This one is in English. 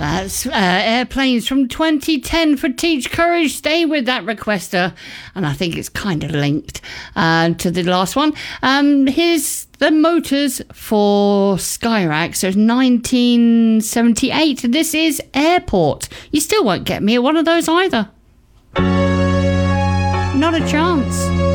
That's Airplanes from 2010 for Teach Courage. Stay with that requester. And I think it's kind of linked to the last one. Here's the Motors for Skyrack. So it's 1978. This is Airport. You still won't get me at one of those either. Not a chance.